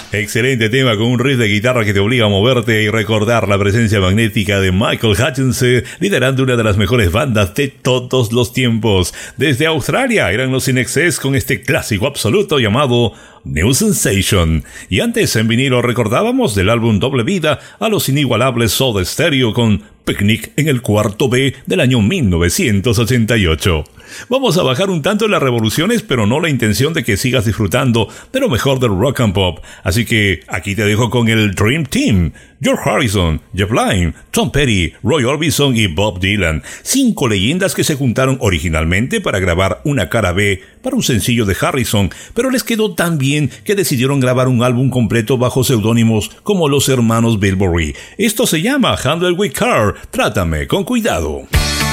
Excelente tema con un riff de guitarra que te obliga a moverte y recordar la presencia magnética de Michael Hutchence, liderando una de las mejores bandas de todos los tiempos. Desde Australia eran los INXS con este clásico absoluto llamado New Sensation. Y antes en vinilo recordábamos del álbum Doble Vida a los inigualables Soda Stereo con Picnic en el cuarto B del año 1988. Vamos a bajar un tanto las revoluciones, pero no la intención de que sigas disfrutando de lo mejor del rock and pop. Así que aquí te dejo con el Dream Team: George Harrison, Jeff Lynne, Tom Petty, Roy Orbison y Bob Dylan. 5 leyendas que se juntaron originalmente para grabar una cara B para un sencillo de Harrison, pero les quedó tan bien que decidieron grabar un álbum completo bajo seudónimos como los hermanos Bilberry. Esto se llama Handle with Care, Trátame con cuidado.